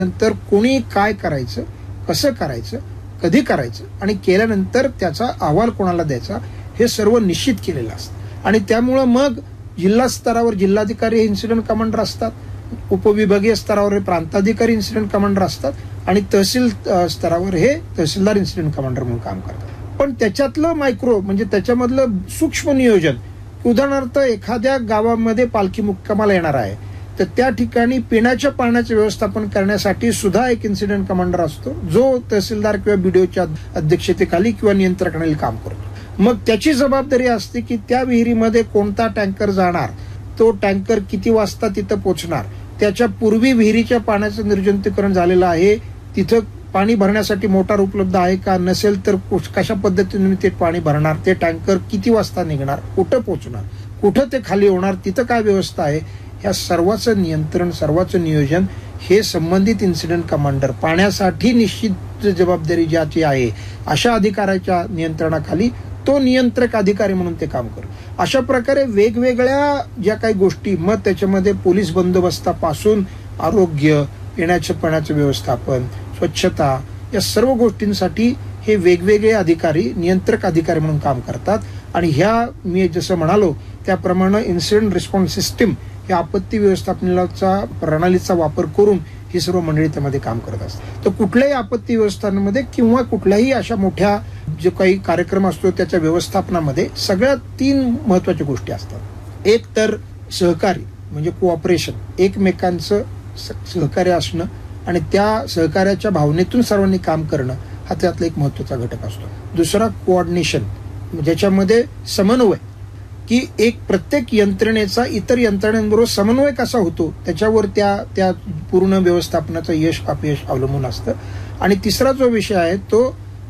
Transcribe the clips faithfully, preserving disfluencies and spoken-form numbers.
नंतर कोणी काय करायचं, कसं करायचं, कधी करायचं आणि केल्यानंतर त्याचा अहवाल कोणाला द्यायचा हे सर्व निश्चित केलेलं असतं. आणि त्यामुळं मग जिल्हा स्तरावर जिल्हाधिकारी हे इन्सिडेंट कमांडर असतात, उपविभागीय स्तरावर हे प्रांताधिकारी इन्सिडेंट कमांडर असतात आणि तहसील स्तरावर हे तहसीलदार इन्सिडेंट कमांडर म्हणून काम करतात. पण त्याच्यातलं मायक्रो म्हणजे त्याच्यामधलं सूक्ष्म नियोजन, उदाहरणार्थ एखाद्या गावामध्ये पालखी मुक्कामाला येणार आहे तर त्या ठिकाणी पिण्याच्या पाण्याचे व्यवस्थापन करण्यासाठी सुद्धा एक इन्सिडेंट कमांडर असतो, जो तहसीलदार किंवा बीडीओच्या अध्यक्षतेखाली किंवा नियंत्रणाखाली काम करतो. मग त्याची जबाबदारी असते की त्या विहिरीमध्ये कोणता टँकर जाणार, तो टँकर किती वाजता तिथं पोहोचणार, त्याच्या पूर्वी विहिरीच्या पाण्याचं निर्जंतुकीकरण झालेलं आहे, तिथं पाणी भरण्यासाठी मोटार उपलब्ध आहे का, नसेल तर कशा पद्धतीने ते पाणी भरणार, ते टँकर किती वाजता निघणार, कुठं पोहोचणार, कुठं ते खाली होणार, तिथं काय व्यवस्था आहे, या सर्वाचं नियंत्रण सर्वाचं नियोजन हे संबंधित इन्सिडेंट कमांडर पाण्यासाठी निश्चित जबाबदारी ज्याची आहे अशा अधिकाऱ्याच्या नियंत्रणाखाली तो नियंत्रक अधिकारी म्हणून ते काम करतो. अशा प्रकारे वेगवेगळ्या ज्या काही गोष्टी, मग त्याच्यामध्ये पोलीस बंदोबस्तापासून आरोग्य, पिण्याच्या पाण्याचं व्यवस्थापन, स्वच्छता, या सर्व गोष्टींसाठी हे वेगवेगळे अधिकारी नियंत्रक अधिकारी म्हणून काम करतात. आणि ह्या मी जसं म्हणालो त्याप्रमाणे इन्सिडेंट रिस्पॉन्स सिस्टीम या आपत्ती व्यवस्थापनाचा प्रणालीचा वापर करून ही सर्व मंडळी त्यामध्ये काम करत असतात. तर कुठल्याही आपत्ती व्यवस्थापनामध्ये किंवा कुठल्याही अशा मोठ्या जे काही कार्यक्रम असतो त्याच्या व्यवस्थापनामध्ये सगळ्यात तीन महत्वाच्या गोष्टी असतात. एक तर सहकार्य म्हणजे कोऑपरेशन, एकमेकांचं सहकार्य असणं आणि त्या सहकार्याच्या भावनेतून सर्वांनी काम करणं हा त्यातला एक महत्वाचा घटक असतो. दुसरा कोऑर्डिनेशन, ज्याच्यामध्ये समन्वय, की एक प्रत्येक यंत्रणेचा इतर यंत्रणेबरोबर समन्वय कसा होतो त्याच्यावर त्या त्या पूर्ण व्यवस्थापनाचं यश अपयश अवलंबून असतं. आणि तिसरा जो विषय आहे तो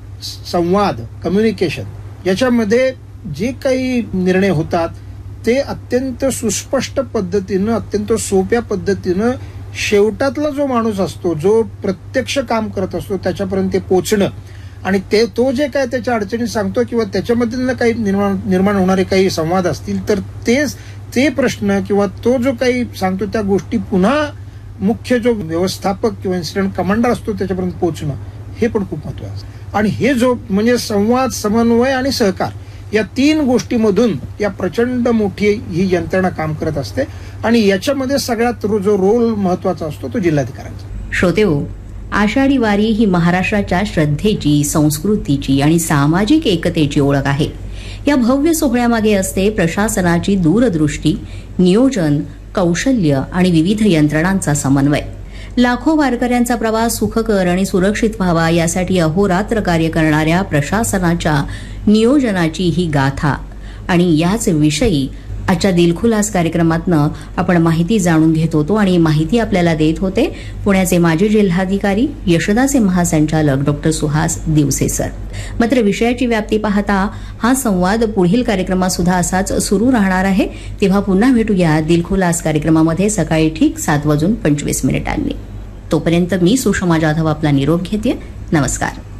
संवाद, कम्युनिकेशन, ज्याच्यामध्ये जे काही निर्णय होतात ते अत्यंत सुस्पष्ट पद्धतीनं, अत्यंत सोप्या पद्धतीनं शेवटातला जो माणूस असतो, जो प्रत्यक्ष काम करत असतो त्याच्यापर्यंत ते पोचणं आणि ते तो जे काय त्याच्या अडचणी सांगतो किंवा त्याच्यामधील काही निर्माण निर्माण होणारे काही संवाद असतील तर तेच ते प्रश्न किंवा तो जो काही सांगतो त्या गोष्टी पुन्हा मुख्य जो व्यवस्थापक किंवा इन्सिडेंट कमांडर असतो त्याच्यापर्यंत पोहोचणं हे पण खूप महत्वाचं असतं. आणि हे जो म्हणजे संवाद, समन्वय आणि सहकार या तीन गोष्टीमधून या प्रचंड मोठी ही यंत्रणा काम करत असते. आणि याच्यामध्ये सगळ्यात जो रोल महत्वाचा असतो तो जिल्हाधिकाऱ्यांचा. श्रोतेहो, आषाढी वारी ही महाराष्ट्राच्या श्रद्धेची, संस्कृतीची आणि सामाजिक एकतेची ओळख आहे. या भव्य सोहळ्यामागे असते प्रशासनाची दूरदृष्टी, नियोजन, कौशल्य आणि विविध यंत्रणांचा समन्वय. लाखो वारकऱ्यांचा प्रवास सुखकर आणि सुरक्षित व्हावा यासाठी अहोरात्र कार्य करणाऱ्या प्रशासनाच्या नियोजनाची ही गाथा. आणि याच विषयी आजच्या दिलखुलास कार्यक्रमातनं आपण माहिती जाणून घेत होतो आणि माहिती आपल्याला देत होते पुण्याचे माजी जिल्हाधिकारी, यशदाचे महासंचालक डॉक्टर सुहास दिवसे सर. मात्र विषयाची व्याप्ती पाहता हा संवाद पुढील कार्यक्रमात सुद्धा असाच सुरू राहणार आहे. तेव्हा पुन्हा भेटूया दिलखुलास कार्यक्रमामध्ये सकाळी ठीक सात वाजून पंचवीस मिनिटांनी. तोपर्यंत मी सुषमा जाधव आपला निरोप घेते. नमस्कार.